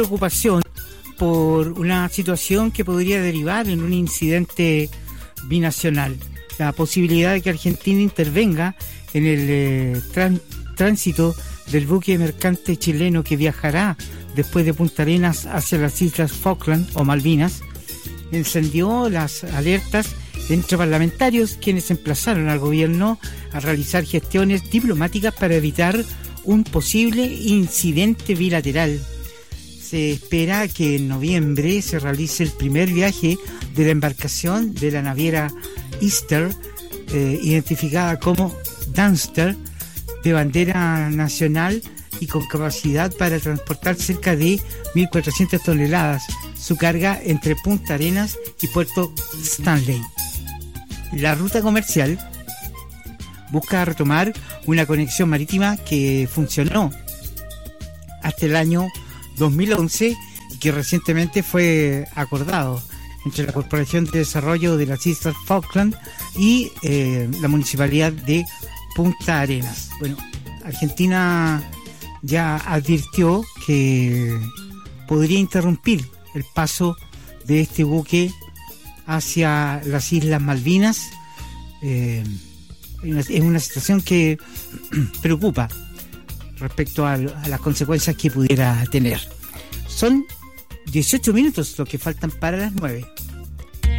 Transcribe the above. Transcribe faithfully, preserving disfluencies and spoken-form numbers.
preocupación por una situación que podría derivar en un incidente binacional. La posibilidad de que Argentina intervenga en el eh, tran- tránsito del buque mercante chileno que viajará después de Punta Arenas hacia las Islas Falkland o Malvinas, encendió las alertas entre parlamentarios, quienes emplazaron al gobierno a realizar gestiones diplomáticas para evitar un posible incidente bilateral. Se espera que en noviembre se realice el primer viaje de la embarcación de la naviera Easter, eh, identificada como Dunster, de bandera nacional y con capacidad para transportar cerca de mil cuatrocientas toneladas, su carga entre Punta Arenas y Puerto Stanley. La ruta comercial busca retomar una conexión marítima que funcionó hasta el año dos mil once y que recientemente fue acordado entre la Corporación de Desarrollo de las Islas Falkland y eh, la Municipalidad de Punta Arenas. Bueno, Argentina ya advirtió que podría interrumpir el paso de este buque hacia las Islas Malvinas. Eh, es una situación que preocupa respecto a, a las consecuencias que pudiera tener. Son dieciocho minutos los que faltan para las nueve.